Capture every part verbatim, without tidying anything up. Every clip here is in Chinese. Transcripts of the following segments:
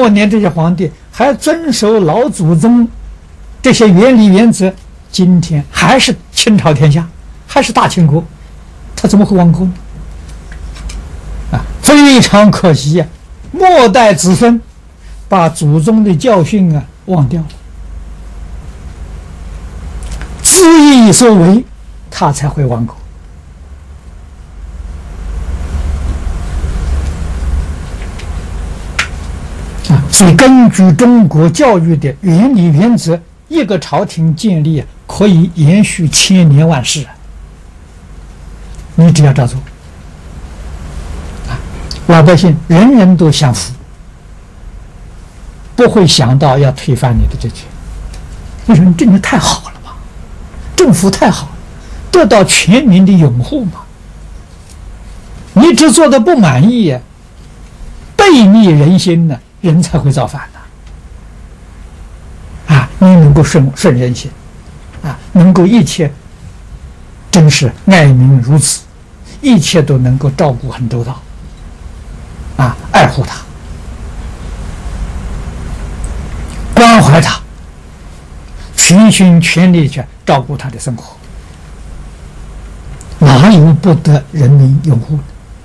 多年，这些皇帝还遵守老祖宗这些原理原则，今天还是倾朝天下，还是大清国，他怎么会亡国呢？啊，非常可惜呀、啊！末代子孙把祖宗的教训啊忘掉了，恣意所为，他才会亡国。啊，所以根据中国教育的原理原则，一个朝廷建立可以延续千年万世。你只要照做，啊，老百姓人人都享福，不会想到要推翻你的政权。为什么？政权太好了嘛，政府太好了，得到全民的拥护嘛。你只做的不满意，背逆人心呢，人才会造反的。啊，你能够顺顺人心，啊，能够一切真是爱民如子，一切都能够照顾很周到，啊，爱护他，关怀他，全心全力去照顾他的生活，哪有不得人民拥护的？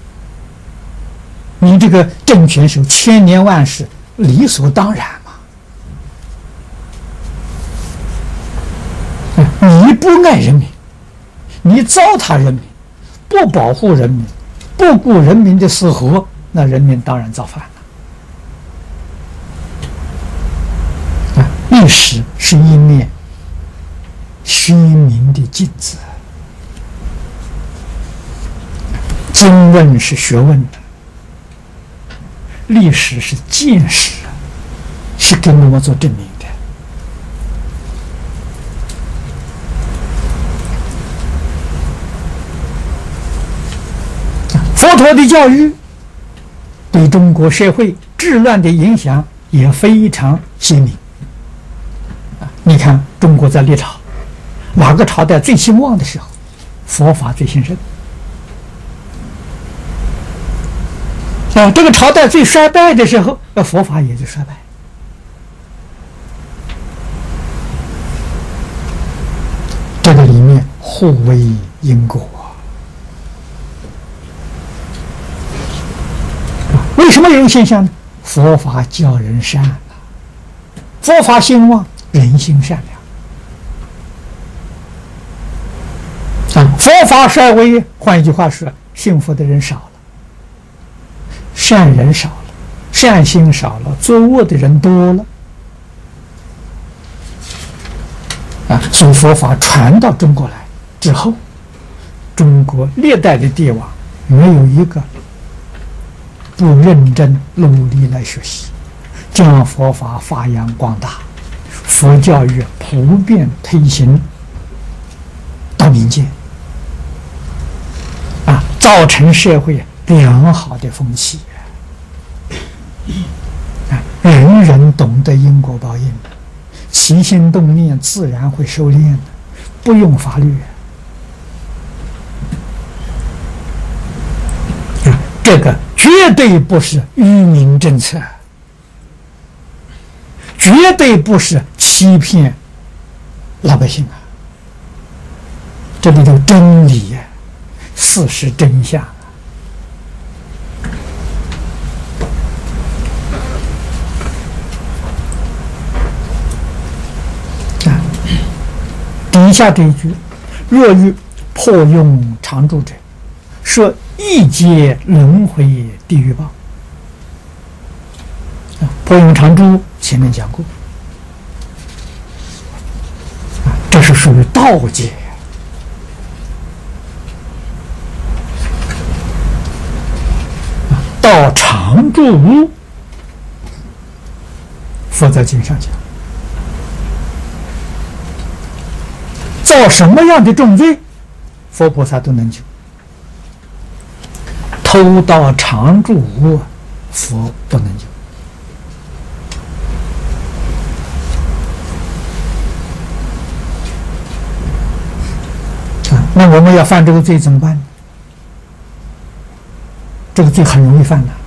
你这个政权是千年万世，理所当然嘛。你不爱人民，你糟蹋人民，不保护人民，不顾人民的死活，那人民当然造反了。啊，历史是一面虚明的镜子，经问是学问的，历史是见识，是给我们做证明的。佛陀的教育对中国社会治乱的影响也非常鲜明。你看中国在历朝，哪个朝代最兴旺的时候，佛法最兴盛。啊，这个朝代最衰败的时候，那佛法也就衰败。这个里面互为因果。为什么有这种现象呢？佛法教人善啊，佛法兴旺，人心善良啊。佛法衰微，换一句话说，信佛的人少了，善人少了，善心少了，作恶的人多了啊。所以佛法传到中国来之后，中国历代的帝王没有一个不认真努力来学习，将佛法发扬光大，佛教育普遍推行到民间，啊，造成社会良好的风气，啊，人人懂得因果报应，起心动念自然会收敛的，不用法律。这个绝对不是愚民政策，绝对不是欺骗老百姓啊！这里头真理呀、啊，事实真相啊！啊，底下这一句：“若欲破用常住者，说一劫轮回地狱报。”啊，破用常住前面讲过，啊，这是属于道劫。啊，到常住无，佛在经上讲，造什么样的重罪，佛菩萨都能救。偷盗常住无，佛不能救。啊，那我们要犯这个罪怎么办呢？这个罪很容易犯的。